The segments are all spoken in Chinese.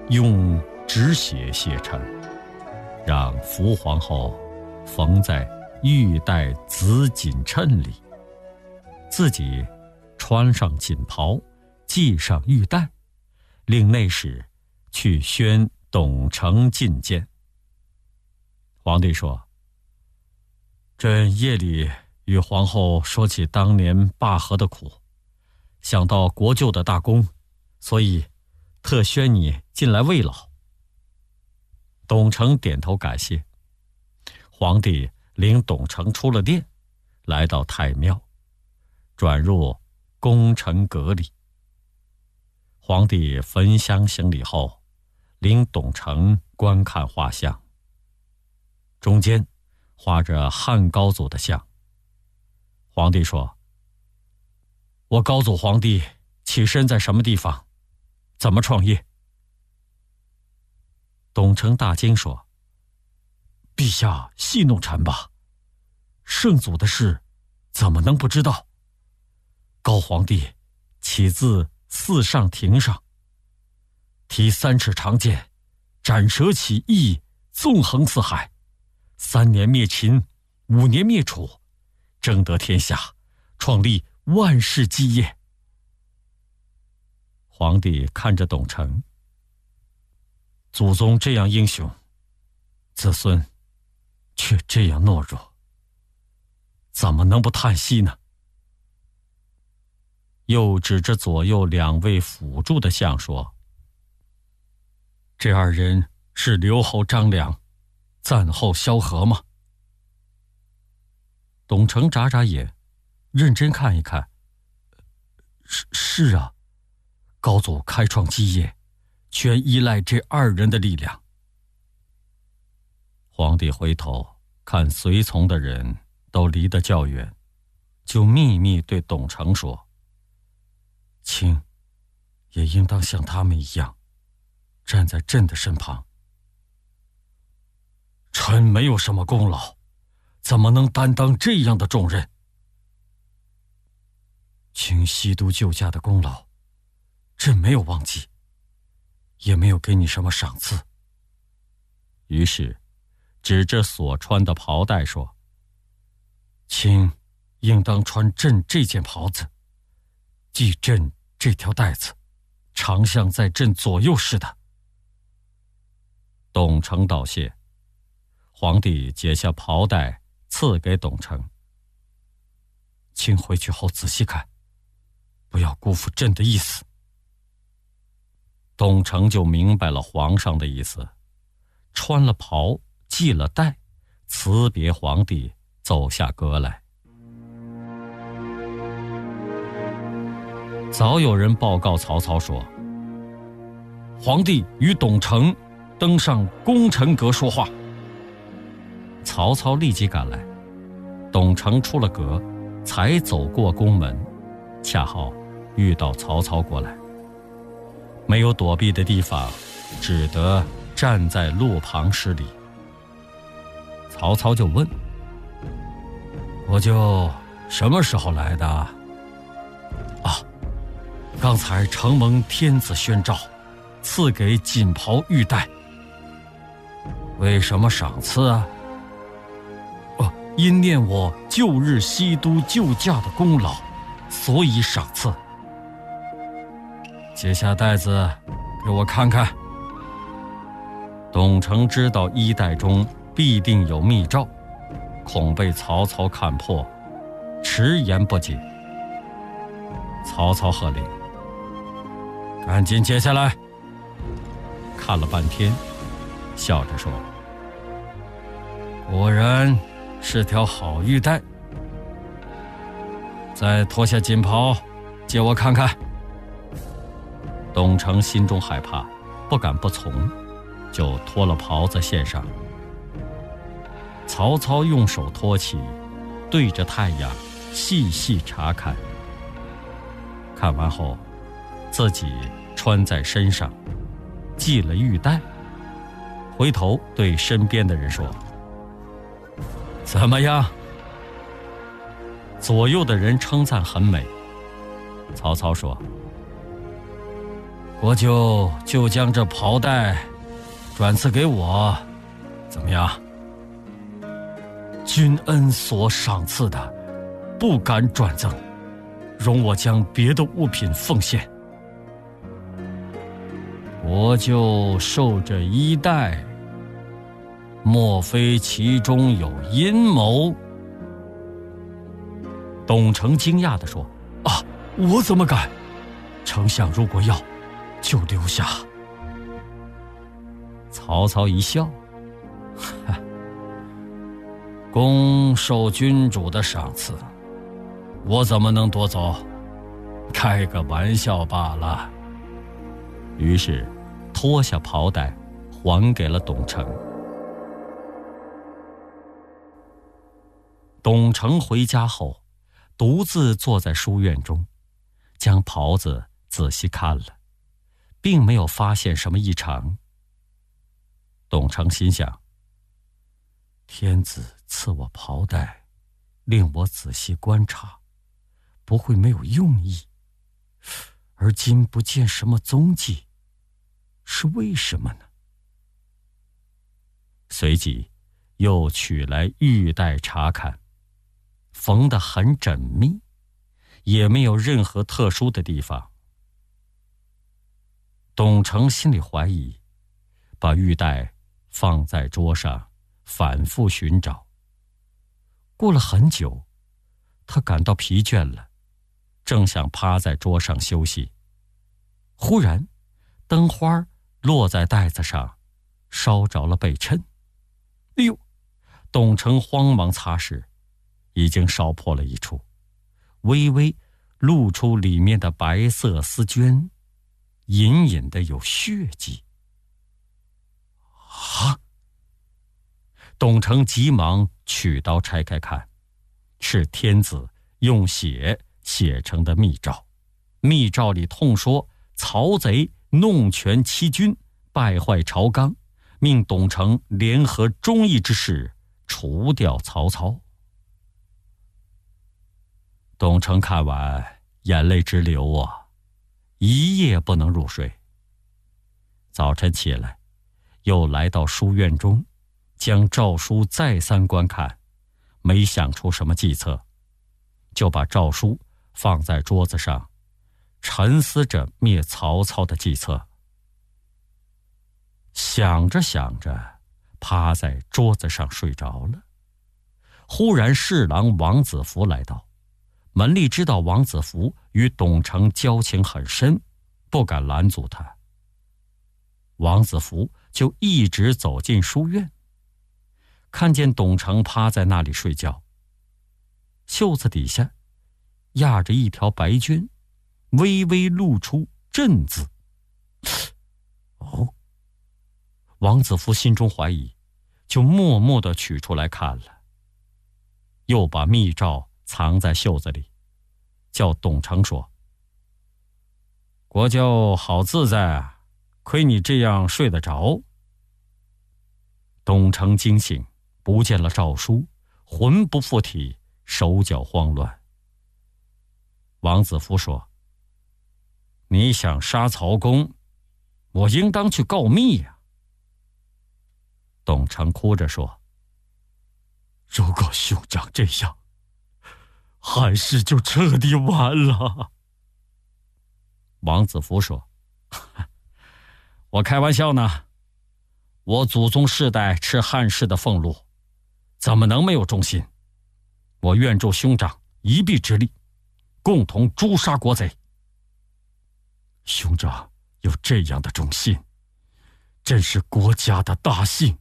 用止血写成，让伏皇后缝在玉带紫锦衬里，自己穿上锦袍，系上玉带，令内侍去宣董承觐见。皇帝说：朕夜里与皇后说起当年罢河的苦，想到国舅的大功，所以特宣你进来慰劳。董承点头感谢。皇帝领董承出了殿，来到太庙，转入功臣阁里。皇帝焚香行礼后，领董承观看画像，中间画着汉高祖的像。皇帝说：我高祖皇帝起身在什么地方？怎么创业？董承大惊说：陛下戏弄臣吧，圣祖的事怎么能不知道？高皇帝起自四上庭上，提3尺长剑，斩蛇起义，纵横四海，3年灭秦，5年灭楚，争得天下，创立万世基业。皇帝看着董承，祖宗这样英雄，子孙却这样懦弱，怎么能不叹息呢？又指着左右2位辅助的像说：这2人是留后张良，赞后萧何吗？董承眨眨眼，认真看一看，是啊，高祖开创基业，全依赖这2人的力量。皇帝回头看随从的人都离得较远，就秘密对董承说：卿也应当像他们一样，站在朕的身旁。臣没有什么功劳，怎么能担当这样的重任？卿西都救驾的功劳，朕没有忘记，也没有给你什么赏赐。于是指着所穿的袍带说：卿应当穿朕这件袍子，系朕这条带子，常像在朕左右似的。董承道谢，皇帝解下袍带赐给董承。卿回去后仔细看，不要辜负朕的意思。董承就明白了皇上的意思，穿了袍，系了带，辞别皇帝，走下阁来。早有人报告曹操说：皇帝与董承登上功臣阁说话。曹操立即赶来，董承出了阁，才走过宫门，恰好遇到曹操过来，没有躲避的地方，只得站在路旁施礼。曹操就问：我就什么时候来的？啊，刚才承蒙天子宣诏，赐给锦袍玉带。为什么赏赐啊？因念我旧日西都救驾的功劳，所以赏赐。解下带子给我看看。董承知道衣带中必定有密诏，恐被曹操看破，迟延不解。曹操喝令：赶紧解下来。看了半天，笑着说：果然是条好玉带。再脱下锦袍，借我看看。董承心中害怕，不敢不从，就脱了袍子献上。曹操用手托起，对着太阳细细查看，看完后自己穿在身上，系了玉带，回头对身边的人说：怎么样？左右的人称赞很美。曹操说： 国舅就将这袍带转赐给我，怎么样？君恩所赏赐的，不敢转赠，容我将别的物品奉献。国舅受这衣带，莫非其中有阴谋？董承惊讶地说：“啊，我怎么敢？丞相如果要，就留下。”曹操一笑：“公受君主的赏赐，我怎么能夺走？开个玩笑罢了。”于是脱下袍带还给了董承。董承回家后，独自坐在书院中，将袍子仔细看了，并没有发现什么异常。董承心想，天子赐我袍带，令我仔细观察，不会没有用意，而今不见什么踪迹，是为什么呢？随即又取来玉带查看，缝得很缜密，也没有任何特殊的地方。董承心里怀疑，把玉带放在桌上，反复寻找。过了很久，他感到疲倦了，正想趴在桌上休息，忽然灯花落在袋子上，烧着了背衬。哎呦！董承慌忙擦拭，已经烧破了一处，微微露出里面的白色丝绢，隐隐的有血迹。啊！董承急忙取刀拆开看，是天子用血写成的密诏。密诏里痛说曹贼弄权欺君，败坏朝纲，命董承联合忠义之士，除掉曹操。董承看完，眼泪直流啊，一夜不能入睡。早晨起来，又来到书院中，将诏书再三观看，没想出什么计策，就把诏书放在桌子上，沉思着灭曹操的计策。想着想着，趴在桌子上睡着了。忽然侍郎王子服来到，门吏知道王子服与董承交情很深，不敢拦阻他。王子服就一直走进书院，看见董承趴在那里睡觉，袖子底下压着一条白绢，微微露出朕字。哦，王子服心中怀疑，就默默地取出来看了，又把密诏藏在袖子里，叫董承说：“国舅好自在啊，亏你这样睡得着。”董承惊醒，不见了诏书，魂不附体，手脚慌乱。王子服说：“你想杀曹公，我应当去告密呀。”董承哭着说：“如果兄长这样，汉室就彻底完了。”王子服说：“我开玩笑呢，我祖宗世代吃汉室的俸禄，怎么能没有忠心？我愿助兄长一臂之力，共同诛杀国贼。”兄长有这样的忠心，真是国家的大幸。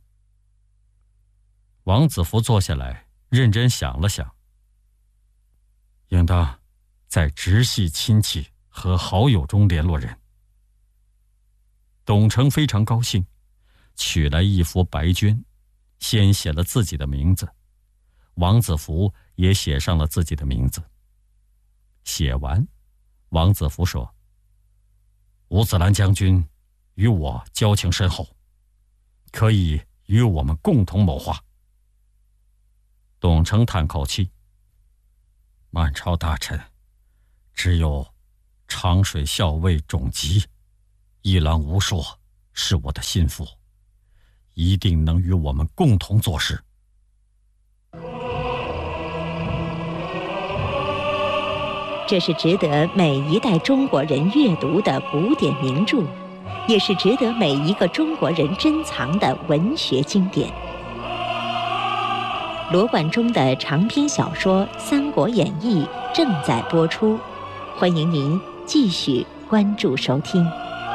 王子服坐下来，认真想了想，应当在直系亲戚和好友中联络人。董承非常高兴，取来一幅白绢，先写了自己的名字，王子服也写上了自己的名字。写完，王子服说：“吴子兰将军与我交情深厚，可以与我们共同谋划。”董承叹口气：“满朝大臣，只有长水校尉种吉， 一郎无硕是我的心腹，一定能与我们共同做事。 这是值得每一代中国人阅读的古典名著，也是值得每一个中国人珍藏的文学经典。罗贯中的长篇小说《三国演义》正在播出，欢迎您继续关注收听。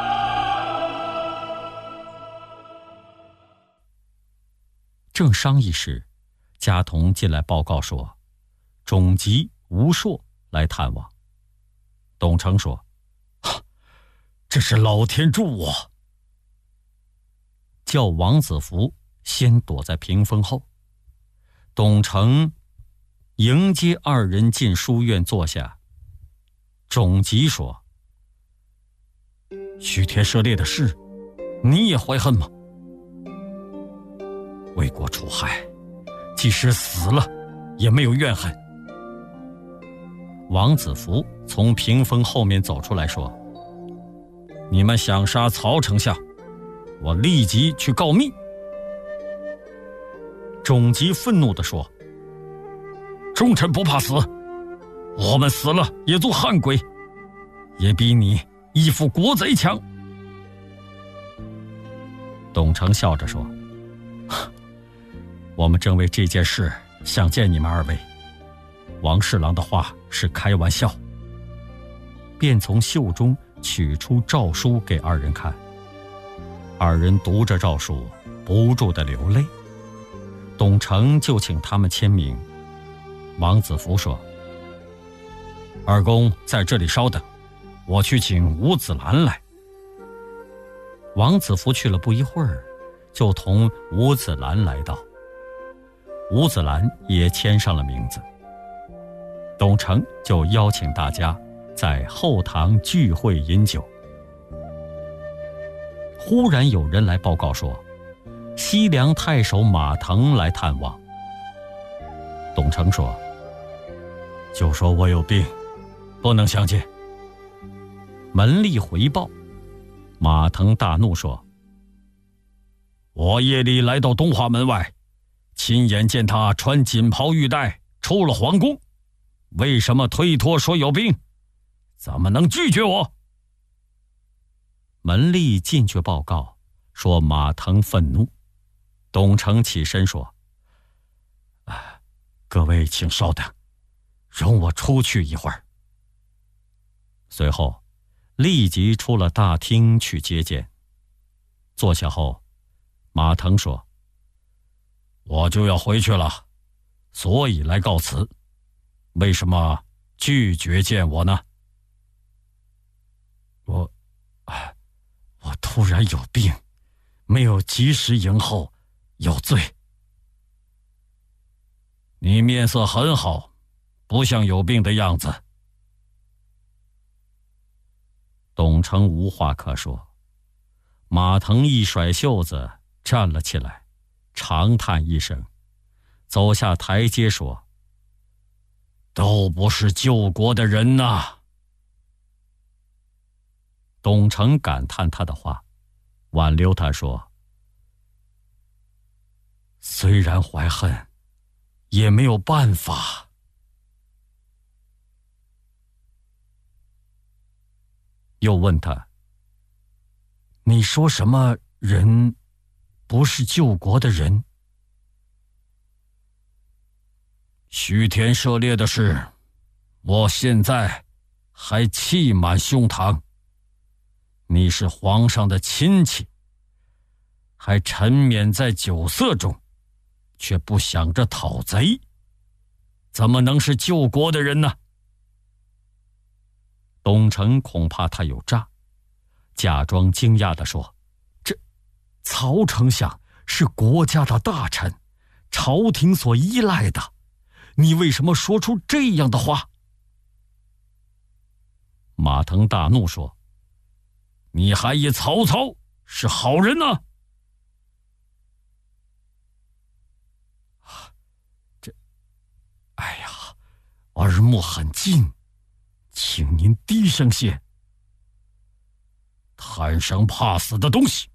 正商议时，家童进来报告说，种吉、吴硕来探望。董承说：“这是老天助我。”叫王子服先躲在屏风后。董承迎接二人进书院坐下。种吉说：“许田涉猎的事，你也怀恨吗？为国除害，即使死了，也没有怨恨。”王子服从屏风后面走出来说：“你们想杀曹丞相，我立即去告密。”种吉愤怒地说：“忠臣不怕死，我们死了也做汉鬼，也比你依附国贼强。”董承笑着说：“我们正为这件事想见你们二位，王侍郎的话是开玩笑。”便从袖中取出诏书给二人看。二人读着诏书，不住地流泪。董承就请他们签名。王子服说：“二公在这里稍等，我去请吴子兰来。”王子服去了不一会儿，就同吴子兰来到。吴子兰也签上了名字。董承就邀请大家在后堂聚会饮酒。忽然有人来报告说，西凉太守马腾来探望。董承说：“就说我有病，不能相见。”门吏回报，马腾大怒说：“我夜里来到东华门外，亲眼见他穿锦袍玉带出了皇宫，为什么推脱说有病？怎么能拒绝我？”门吏进去报告，说马腾愤怒。董承起身说：“各位请稍等，容我出去一会儿。”随后立即出了大厅去接见。坐下后，马腾说：“我就要回去了，所以来告辞。为什么拒绝见我呢？”我突然有病，没有及时迎候，有罪。你面色很好，不像有病的样子。董承无话可说。马腾一甩袖子站了起来，长叹一声，走下台阶说：“都不是救国的人呐。”董承感叹他的话，挽留他说：“虽然怀恨，也没有办法。”又问他：“你说什么人不是救国的人？”许田涉猎的事，我现在还气满胸膛。你是皇上的亲戚，还沉湎在酒色中，却不想着讨贼，怎么能是救国的人呢？董承恐怕他有诈，假装惊讶地说：“这曹丞相是国家的大臣，朝廷所依赖的，你为什么说出这样的话？”马腾大怒说：“你还以曹操是好人呢？”耳目很近，请您低声些。 贪生怕死的东西！